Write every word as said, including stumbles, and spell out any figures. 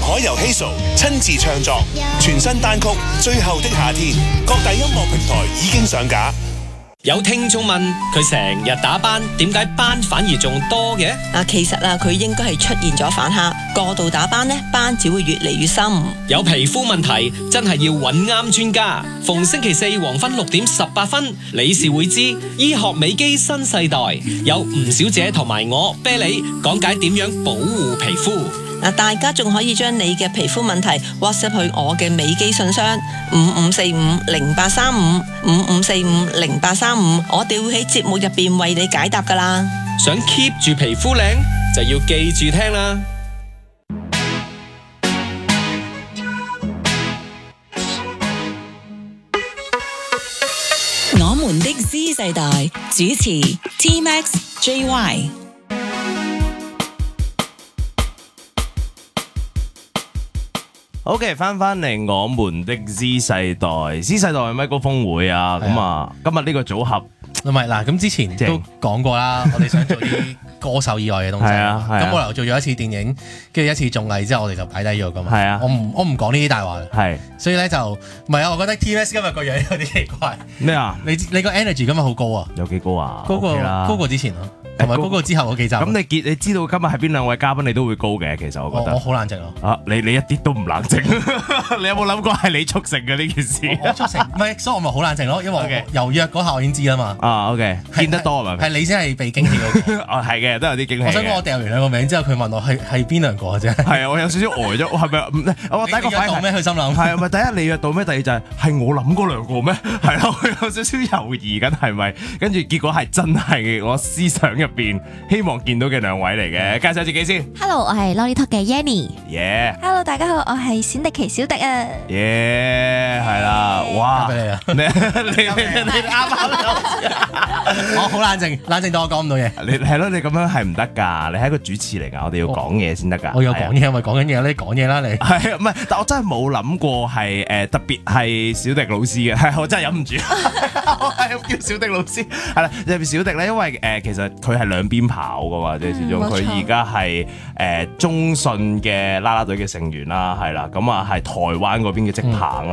海游希素親自唱作全新單曲《最後的夏天》，各大音樂平台已經上架。 有聽眾問佢成日打斑，點解斑反而仲多嘅？ 嗱，其實啊，佢應該係出現咗反客，過度打斑呢，斑只會越嚟越深。 有皮膚問題真係要揾啱專家。逢星期四黃昏六點十八分，李氏會知醫學美肌新世代，有吳小姐同埋我啤梨講解點樣保護皮膚。 嗱，大家仲可以將你嘅皮膚問題 WhatsApp 去我嘅美肌信箱五五四五零八三五五五四五零八三五，我哋會喺節目入邊為你解答噶啦。 想 keep 住皮膚靚，就要記住聽啦。 我們的 Z 世代主持 T Max J Y。 OK， 翻翻嚟我們的 Z 世代 ，Z 世代係咪高峰會啊？咁啊，今日呢個組合唔係嗱，咁之前都講過啦，我哋想做啲歌手以外嘅東西。係啊，咁我又做咗一次電影，跟住一次綜藝之後，我哋就擺低咗噶嘛。係啊，我唔我唔講呢啲大話嘅。係，所以咧就唔係啊，我覺得 T V S 今日個樣有啲奇怪。咩啊？你你個 energy 今日好高啊？有幾高啊？高過高過之前咯。同埋嗰個之後嗰幾集，咁你結你知道今日係邊兩位嘉賓，你都會高嘅。其實我覺得我好冷靜咯。啊，你你一啲都唔冷靜，你有冇諗過係你促成嘅呢件事？我促成，唔係，所以我咪好冷靜咯。因為我由約嗰下我已經知啦嘛。啊 ，OK， 見得多係咪？係你先係被驚喜嗰個。哦，係嘅，都有啲驚喜。我想講我掉完兩個名之後，佢問我係係邊兩個嘅啫。係啊，我有少少呆咗，係咪？我第一個反應咩？佢心諗係咪？第一你約到咩？第二就係係我諗嗰兩個咩？係咯，我有少少猶豫緊係咪？跟住結果係真係我思想入邊希望見到嘅兩位嚟嘅，介紹自己先。Hello， 我係 Lolly Talk 嘅 Yanny。Yeah。Hello， 大家好，我係冼迪琪小迪啊。Yeah， 係啦，哇！俾你啊，你你你啱啱，我好冷靜，冷靜到我講唔到嘢。你係咯，你咁樣係唔得㗎，你係一個主持嚟㗎，我哋要講嘢先得㗎。我有講嘢，咪講緊嘢，你講嘢啦，你係唔係？但我真係冇諗過係誒特別係小迪老師嘅，係我真係忍唔住，我係叫小迪老師。係啦，特別小迪咧，因為誒其實佢係兩邊跑噶嘛，即係始終佢而家係誒中信嘅啦啦隊嘅成員啦，係啦，咁啊係台灣嗰邊嘅職棒啦。